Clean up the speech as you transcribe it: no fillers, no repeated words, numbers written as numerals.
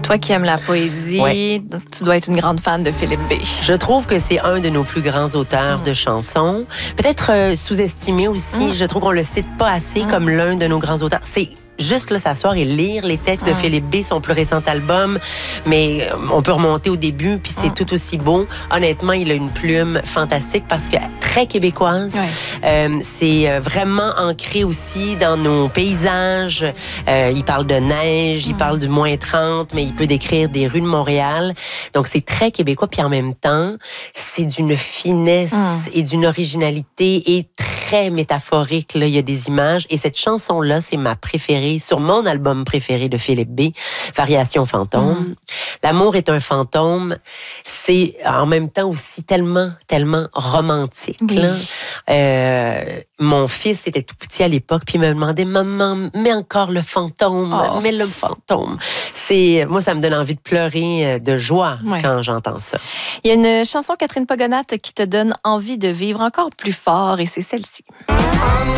Toi qui aimes la poésie, Ouais. tu dois être une grande fan de Philippe B. Je trouve que c'est un de nos plus grands auteurs de chansons. Peut-être sous-estimé aussi. Je trouve qu'on le cite pas assez comme l'un de nos grands auteurs. C'est juste là s'asseoir et lire les textes de Philippe B, son plus récent album, mais on peut remonter au début, puis c'est tout aussi beau. Honnêtement, il a une plume fantastique parce que très québécoise. C'est vraiment ancré aussi dans nos paysages. Il parle de neige, il parle du -30, mais il peut décrire des rues de Montréal. Donc, c'est très québécois, puis en même temps, c'est d'une finesse et d'une originalité et très métaphorique. Là, il y a des images. Et cette chanson-là, c'est ma préférée sur mon album préféré de Philippe B, Variation fantôme. L'amour est un fantôme. C'est en même temps aussi tellement, tellement romantique. Là. Mon fils était tout petit à l'époque, puis il me demandait, maman, mets encore le fantôme, mets le fantôme. Moi, ça me donne envie de pleurer de joie quand j'entends ça. Il y a une chanson, Catherine Pogonat, qui te donne envie de vivre encore plus fort, et c'est celle-ci.